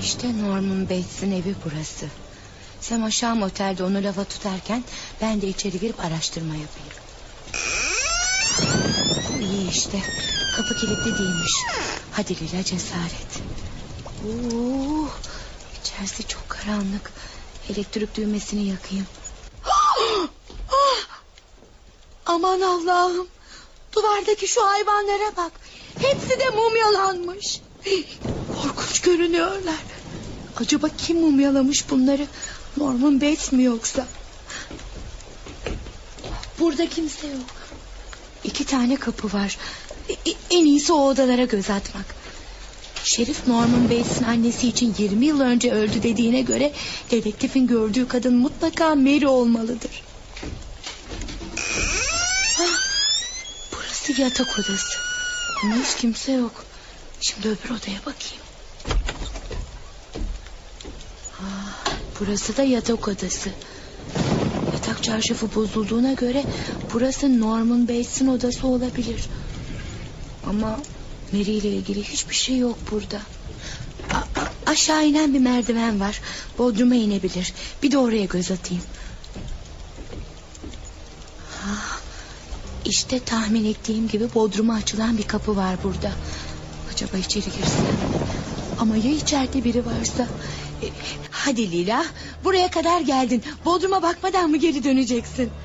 İşte Norman Bates'in evi burası. Sen aşağı otelde onu lafa tutarken ben de içeri girip araştırma yapayım. İyi işte. Kapı kilitli değilmiş. Hadi Lila, cesaret. İçerisi çok karanlık. Elektrik düğmesini yakayım. Aman Allah'ım. Duvardaki şu hayvanlara bak. Hepsi de mumyalanmış. Korkunç görünüyorlar. Acaba kim mumyalamış bunları? Norman Bates mi yoksa? Burada kimse yok. 2 tane kapı var. En iyisi o odalara göz atmak. Şerif Norman Bates'in annesi için 20 yıl önce öldü dediğine göre dedektifin gördüğü kadın mutlaka Mary olmalıdır. Burası yatak odası. Ama hiç kimse yok. Şimdi öbür odaya bakayım. Burası da yatak odası. Yatak çarşafı bozulduğuna göre burası Norman Bates'in odası olabilir. Ama Mary ile ilgili hiçbir şey yok burada. Aşağı inen bir merdiven var. Bodruma inebilir. Bir de oraya göz atayım. İşte tahmin ettiğim gibi bodruma açılan bir kapı var burada. Acaba içeri girsem mi? Ama ya içeride biri varsa? Hadi Lila, buraya kadar geldin. Bodruma bakmadan mı geri döneceksin?